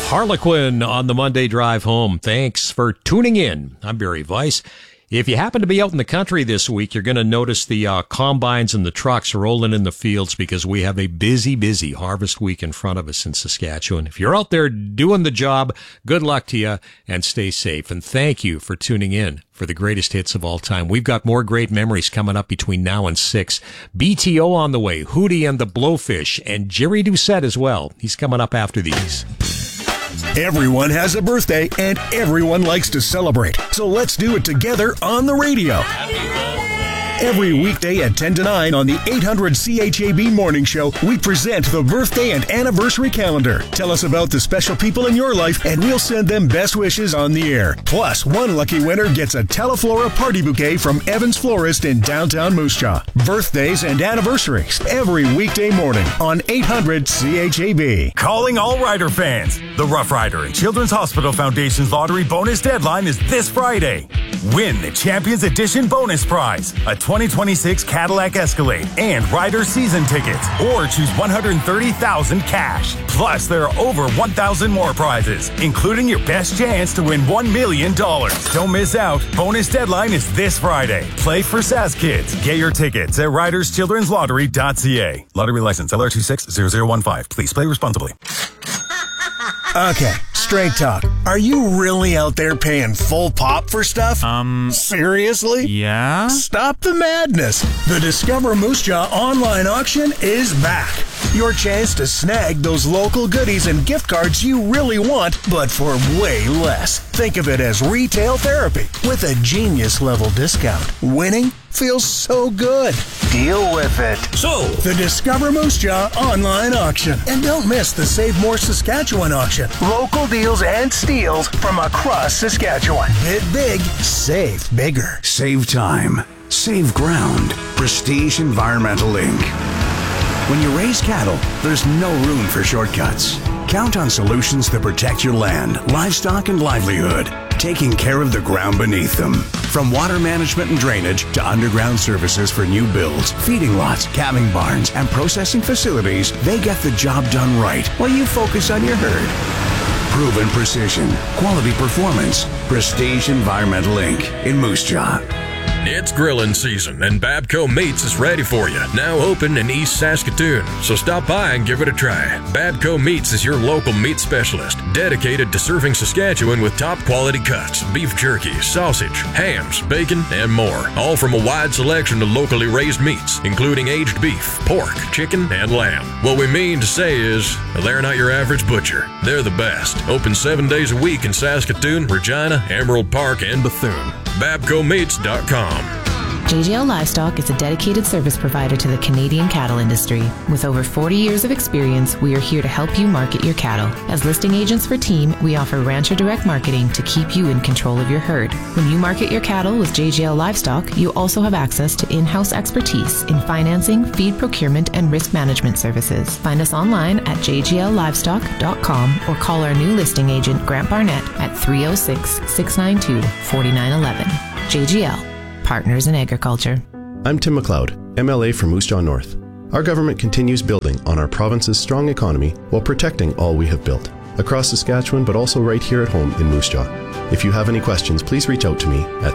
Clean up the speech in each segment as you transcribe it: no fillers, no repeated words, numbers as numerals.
Harlequin on the Monday drive home. Thanks for tuning in. I'm Barry Weiss. If you happen to be out in the country this week, you're going to notice the combines and the trucks rolling in the fields because we have a busy harvest week in front of us in Saskatchewan. If you're out there doing the job, good luck to you and stay safe. And thank you for tuning in for the greatest hits of all time. We've got more great memories coming up between now and 6. BTO on the way, Hootie and the Blowfish, and Jerry Doucette as well. He's coming up after these. Everyone has a birthday, and everyone likes to celebrate. So let's do it together on the radio. Every weekday at 10 to 9 on the 800 CHAB Morning Show, we present the birthday and anniversary calendar. Tell us about the special people in your life, and we'll send them best wishes on the air. Plus, one lucky winner gets a Teleflora party bouquet from Evans Florist in downtown Moose Jaw. Birthdays and anniversaries every weekday morning on 800 CHAB. Calling all Rider fans. The Rough Rider and Children's Hospital Foundation's lottery bonus deadline is this Friday. Win the Champions Edition bonus prize, a 2026 Cadillac Escalade and Rider season tickets, or choose $130,000 cash. Plus, there are over 1,000 more prizes, including your best chance to win $1 million. Don't miss out. Bonus deadline is this Friday. Play for SAS Kids. Get your tickets at riderschildrenslottery.ca. Lottery license LR260015. Please play responsibly. Okay, straight talk. Are you really out there paying full pop for stuff? Seriously? Yeah? Stop the madness. The Discover Moose Jaw online auction is back. Your chance to snag those local goodies and gift cards you really want, but for way less. Think of it as retail therapy with a genius-level discount. Winning feels so good. Deal with it. So, the Discover Moose Jaw online auction. And don't miss the Save More Saskatchewan auction. Local deals and steals from across Saskatchewan. Bid big, save bigger. Save time. Save ground. Prestige Environmental Inc. When you raise cattle, there's no room for shortcuts. Count on solutions that protect your land, livestock, and livelihood, taking care of the ground beneath them. From water management and drainage to underground services for new builds, feeding lots, calving barns, and processing facilities, they get the job done right while you focus on your herd. Proven precision, quality performance. Prestige Environmental Inc. in Moose Jaw. It's grilling season, and Babco Meats is ready for you. Now open in East Saskatoon, so stop by and give it a try. Babco Meats is your local meat specialist, dedicated to serving Saskatchewan with top-quality cuts, beef jerky, sausage, hams, bacon, and more. All from a wide selection of locally raised meats, including aged beef, pork, chicken, and lamb. What we mean to say is, they're not your average butcher. They're the best. Open 7 days a week in Saskatoon, Regina, Emerald Park, and Bethune. BabcoMeats.com. JGL Livestock is a dedicated service provider to the Canadian cattle industry. With over 40 years of experience, we are here to help you market your cattle. As listing agents for Team, we offer Rancher Direct Marketing to keep you in control of your herd. When you market your cattle with JGL Livestock, you also have access to in-house expertise in financing, feed procurement, and risk management services. Find us online at jgllivestock.com or call our new listing agent, Grant Barnett, at 306-692-4911. JGL. Partners in Agriculture. I'm Tim McLeod, MLA for Moose Jaw North. Our government continues building on our province's strong economy while protecting all we have built, across Saskatchewan but also right here at home in Moose Jaw. If you have any questions, please reach out to me at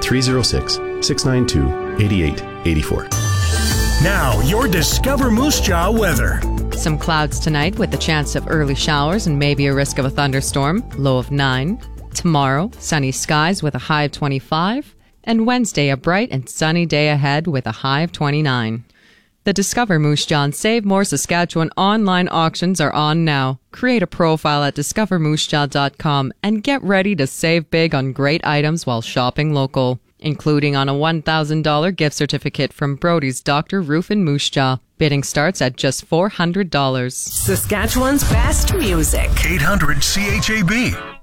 306-692-8884. Now, your Discover Moose Jaw weather. Some clouds tonight with the chance of early showers and maybe a risk of a thunderstorm, low of 9. Tomorrow, sunny skies with a high of 25. And Wednesday, a bright and sunny day ahead with a high of 29. The Discover Moose Jaw and Save More Saskatchewan online auctions are on now. Create a profile at discovermoosejaw.com and get ready to save big on great items while shopping local, including on a $1,000 gift certificate from Brody's Dr. Roof in Moose Jaw. Bidding starts at just $400. Saskatchewan's best music. 800 CHAB.